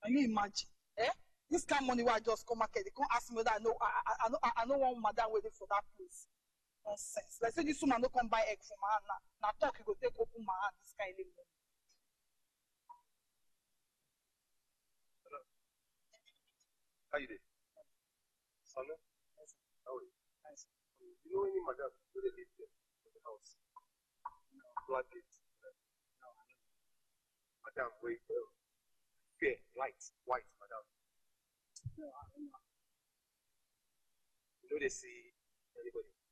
Can you imagine? This kind of money where I just come market, they can't ask me whether I know one madam waiting for that place. Nonsense. Let's say this woman no come buy egg from my hand now. Now talk you go take open my hand this kind of money. How you doing? Sana? Yes, How are you? yes. You know any madam who they live there in the house? No, Black it. no, I don't. Madam, wait. Fair, light, white, madam. No, I don't know. You know they see anybody.